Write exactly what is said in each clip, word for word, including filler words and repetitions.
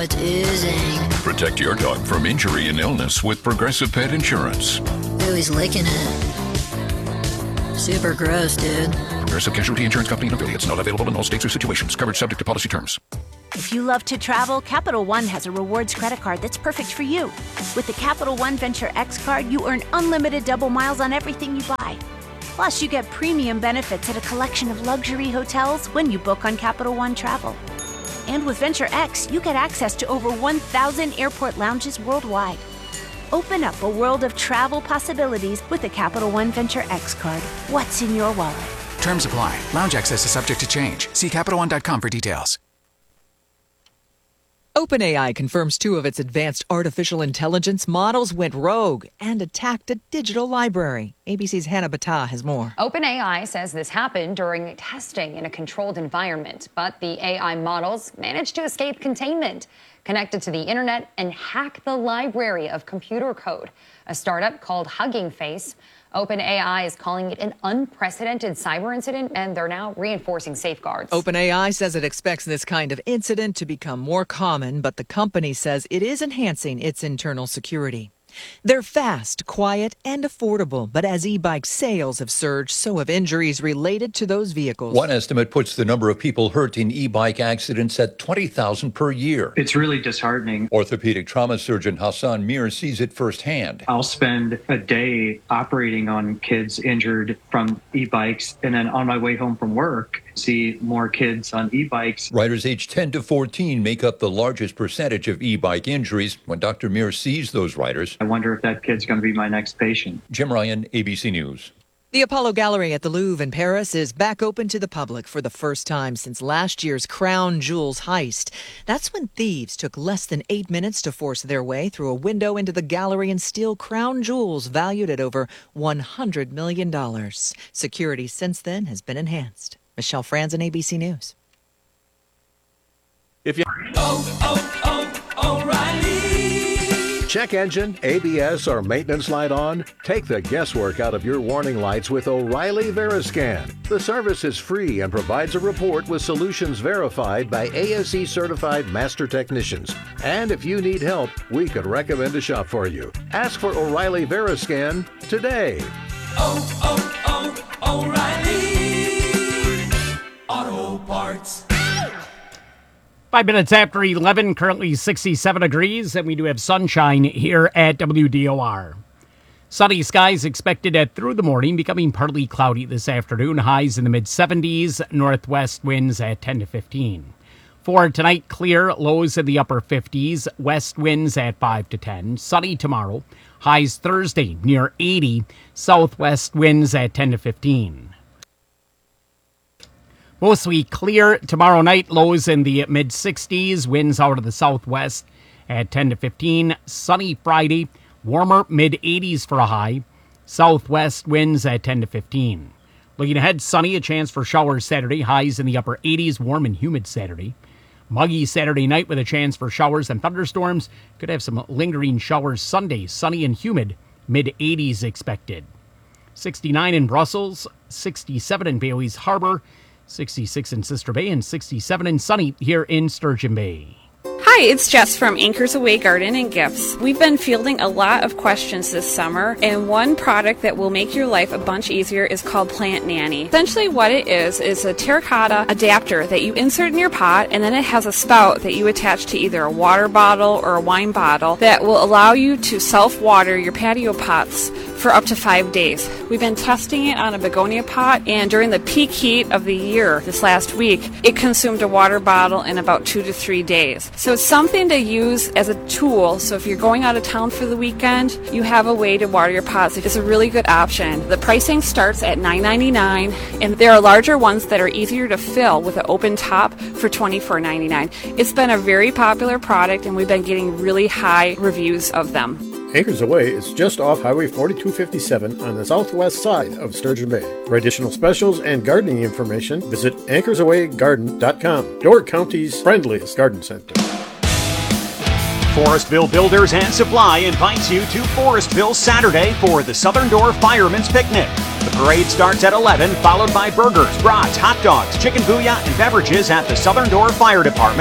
It's oozing. Protect your dog from injury and illness with Progressive Pet Insurance. Ooh, he's licking it. Super gross, dude. Progressive Casualty Insurance Company and affiliates. Not available in all states or situations. Coverage subject to policy terms. If you love to travel, Capital One has a rewards credit card that's perfect for you. With the Capital One Venture X card, you earn unlimited double miles on everything you buy. Plus, you get premium benefits at a collection of luxury hotels when you book on Capital One Travel. And with Venture X, you get access to over one thousand airport lounges worldwide. Open up a world of travel possibilities with the Capital One Venture X card. What's in your wallet? Terms apply. Lounge access is subject to change. See Capital One dot com for details. OpenAI confirms two of its advanced artificial intelligence models went rogue and attacked a digital library. A B C's Hannah Battah has more. OpenAI says this happened during testing in a controlled environment, but the A I models managed to escape containment, connected to the internet, and hack the library of computer code. A startup called Hugging Face. OpenAI is calling it an unprecedented cyber incident, and they're now reinforcing safeguards. OpenAI says it expects this kind of incident to become more common, but the company says it is enhancing its internal security. They're fast, quiet, and affordable, but as e-bike sales have surged, so have injuries related to those vehicles. One estimate puts the number of people hurt in e-bike accidents at twenty thousand per year. It's really disheartening. Orthopedic trauma surgeon Hassan Mir sees it firsthand. I'll spend a day operating on kids injured from e-bikes, and then on my way home from work, see more kids on e-bikes. Riders aged ten to fourteen make up the largest percentage of e-bike injuries. When Doctor Mir sees those riders, I wonder if that kid's going to be my next patient. Jim Ryan, A B C News. The Apollo Gallery at the Louvre in Paris is back open to the public for the first time since last year's crown jewels heist. That's when thieves took less than eight minutes to force their way through a window into the gallery and steal crown jewels valued at over one hundred million dollars. Security since then has been enhanced. Michelle Franzen, A B C News. If you oh, oh, oh, O'Reilly. Check engine, A B S, or maintenance light on? Take the guesswork out of your warning lights with O'Reilly Veriscan. The service is free and provides a report with solutions verified by A S E certified master technicians. And if you need help, we could recommend a shop for you. Ask for O'Reilly Veriscan today. Oh, oh, oh, O'Reilly Auto Parts. Five minutes after eleven, currently sixty-seven degrees, and we do have sunshine here at W D O R. Sunny skies expected at through the morning, becoming partly cloudy this afternoon. Highs in the mid-seventies, northwest winds at ten to fifteen. For tonight, clear, lows in the upper fifties, west winds at five to ten. Sunny tomorrow, highs Thursday near eighty, southwest winds at ten to fifteen. Mostly clear tomorrow night, lows in the mid-sixties, winds out of the southwest at ten to fifteen. Sunny Friday, warmer mid-eighties for a high, southwest winds at ten to fifteen. Looking ahead, sunny, a chance for showers Saturday, highs in the upper eighties, warm and humid Saturday. Muggy Saturday night with a chance for showers and thunderstorms. Could have some lingering showers Sunday, sunny and humid, mid-eighties expected. sixty-nine in Brussels, sixty-seven in Bailey's Harbor, sixty-six in Sister Bay, and sixty-seven in sunny here in Sturgeon Bay. Hi, it's Jess from Anchors Away Garden and Gifts. We've been fielding a lot of questions this summer, and one product that will make your life a bunch easier is called Plant Nanny. Essentially what it is is a terracotta adapter that you insert in your pot, and then it has a spout that you attach to either a water bottle or a wine bottle that will allow you to self-water your patio pots for up to five days. We've been testing it on a begonia pot, and during the peak heat of the year this last week, it consumed a water bottle in about two to three days. So it's something to use as a tool, so if you're going out of town for the weekend, you have a way to water your pots. It's a really good option. The pricing starts at nine ninety-nine, and there are larger ones that are easier to fill with an open top for twenty-four ninety-nine. It's been a very popular product, and we've been getting really high reviews of them. Anchors Away is just off Highway forty-two fifty-seven on the southwest side of Sturgeon Bay. For additional specials and gardening information, visit anchors away garden dot com, Door County's friendliest garden center. Forestville Builders and Supply invites you to Forestville Saturday for the Southern Door Fireman's Picnic. The parade starts at eleven, followed by burgers, brats, hot dogs, chicken booyah, and beverages at the Southern Door Fire Department at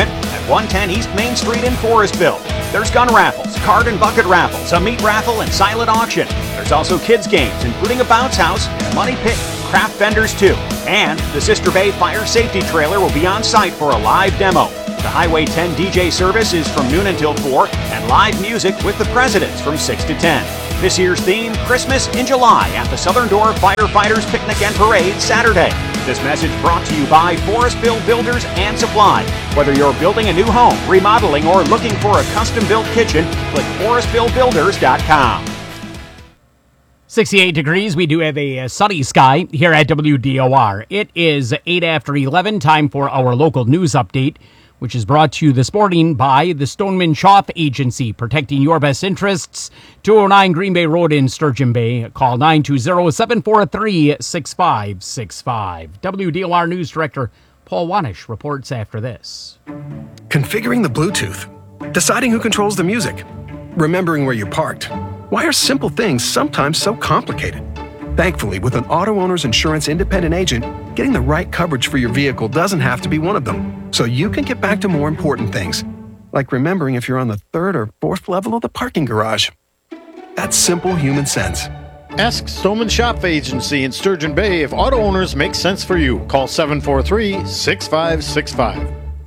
one ten East Main Street in Forestville. There's gun raffles, card and bucket raffles, a meat raffle, and silent auction. There's also kids' games, including a bounce house, money pit, craft vendors too. And the Sister Bay Fire Safety Trailer will be on site for a live demo. The Highway ten D J service is from noon until four, and live music with the Presidents from six to ten. This year's theme, Christmas in July at the Southern Door Firefighters Picnic and Parade Saturday. This message brought to you by Forestville Builders and Supply. Whether you're building a new home, remodeling, or looking for a custom-built kitchen, click forestville builders dot com. sixty-eight degrees. We do have a sunny sky here at W D O R. It is eight after eleven, time for our local news update, which is brought to you this morning by the Stoneman Schaaf Agency, protecting your best interests. two oh nine Green Bay Road in Sturgeon Bay. Call nine two zero, seven four three, six five six five. W D O R News Director Paul Wanish reports after this. Configuring the Bluetooth, deciding who controls the music, remembering where you parked. Why are simple things sometimes so complicated? Thankfully, with an Auto Owners Insurance independent agent, getting the right coverage for your vehicle doesn't have to be one of them. So you can get back to more important things, like remembering if you're on the third or fourth level of the parking garage. That's simple human sense. Ask Stoneman Schaaf Agency in Sturgeon Bay if auto owners make sense for you. Call seven four three, six five six five.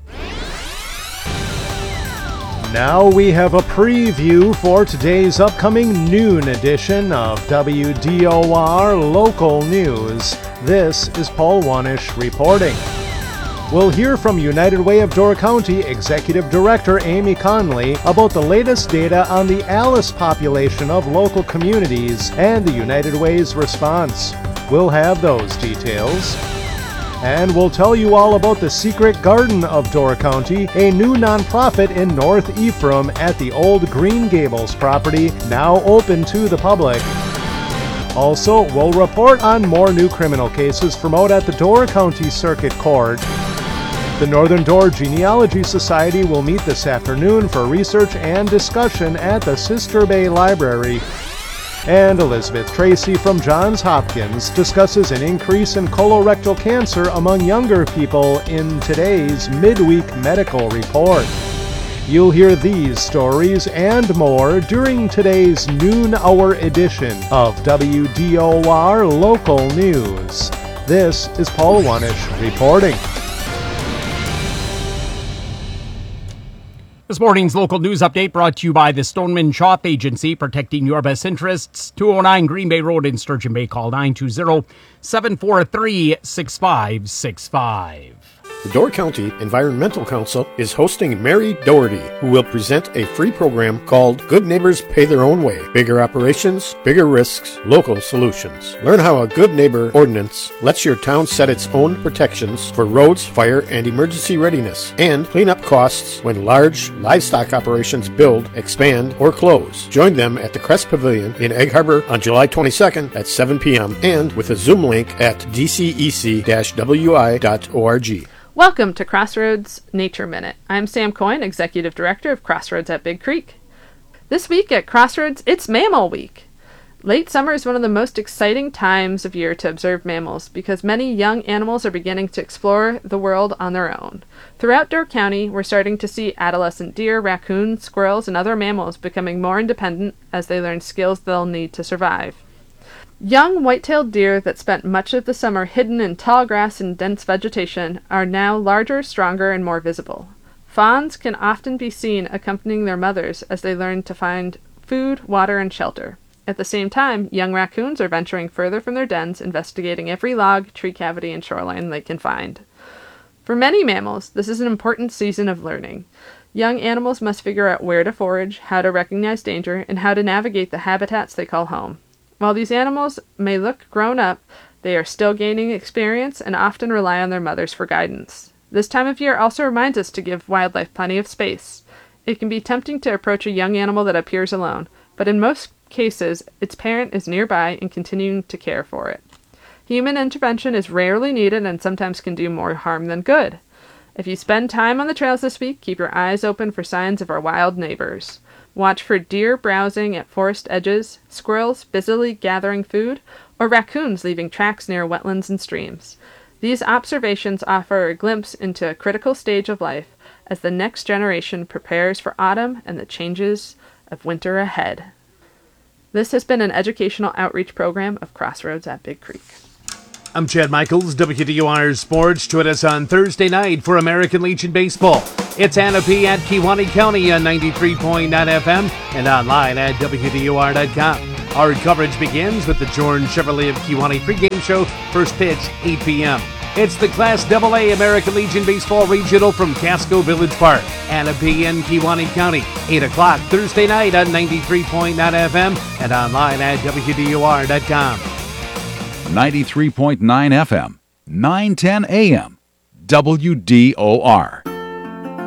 Now we have a preview for today's upcoming noon edition of W D O R Local News. This is Paul Wanish reporting. We'll hear from United Way of Door County Executive Director Amy Conley about the latest data on the Alice population of local communities and the United Way's response. We'll have those details. And we'll tell you all about the Secret Garden of Door County, a new nonprofit in North Ephraim at the old Green Gables property, now open to the public. Also, we'll report on more new criminal cases from out at the Door County Circuit Court. The Northern Door Genealogy Society will meet this afternoon for research and discussion at the Sister Bay Library. And Elizabeth Tracy from Johns Hopkins discusses an increase in colorectal cancer among younger people in today's midweek medical report. You'll hear these stories and more during today's noon hour edition of W D O R Local News. This is Paul Wanish reporting. This morning's local news update brought to you by the Stoneman Schaaf Agency, protecting your best interests. two oh nine Green Bay Road in Sturgeon Bay. Call nine two zero, seven four three, six five six five. The Door County Environmental Council is hosting Mary Doherty, who will present a free program called Good Neighbors Pay Their Own Way. Bigger operations, bigger risks, local solutions. Learn how a Good Neighbor ordinance lets your town set its own protections for roads, fire, and emergency readiness, and clean up costs when large livestock operations build, expand, or close. Join them at the Crest Pavilion in Egg Harbor on July twenty-second at seven p.m. and with a Zoom link at d c e c dash w i dot org. Welcome to Crossroads Nature Minute. I'm Sam Coyne, Executive Director of Crossroads at Big Creek. This week at Crossroads, it's Mammal Week. Late summer is one of the most exciting times of year to observe mammals because many young animals are beginning to explore the world on their own. Throughout Door County, we're starting to see adolescent deer, raccoons, squirrels, and other mammals becoming more independent as they learn skills they'll need to survive. Young white-tailed deer that spent much of the summer hidden in tall grass and dense vegetation are now larger, stronger, and more visible. Fawns can often be seen accompanying their mothers as they learn to find food, water, and shelter. At the same time, young raccoons are venturing further from their dens, investigating every log, tree cavity, and shoreline they can find. For many mammals, this is an important season of learning. Young animals must figure out where to forage, how to recognize danger, and how to navigate the habitats they call home. While these animals may look grown up, they are still gaining experience and often rely on their mothers for guidance. This time of year also reminds us to give wildlife plenty of space. It can be tempting to approach a young animal that appears alone, but in most cases, its parent is nearby and continuing to care for it. Human intervention is rarely needed and sometimes can do more harm than good. If you spend time on the trails this week, keep your eyes open for signs of our wild neighbors. Watch for deer browsing at forest edges, squirrels busily gathering food, or raccoons leaving tracks near wetlands and streams. These observations offer a glimpse into a critical stage of life, as the next generation prepares for autumn and the changes of winter ahead. This has been an educational outreach program of Crossroads at Big Creek. I'm Chad Michaels, W D O R Sports. Join us on Thursday night for American Legion Baseball. It's Anna P. at Kewaunee County on ninety-three point nine F M and online at W D O R dot com. Our coverage begins with the Jordan Chevrolet of Kewaunee pregame show, first pitch, eight p.m. It's the Class double A American Legion Baseball Regional from Casco Village Park. Anna P. in Kewaunee County, eight o'clock Thursday night on ninety-three point nine F M and online at W D O R dot com. ninety-three point nine F M, nine ten A M, W D O R.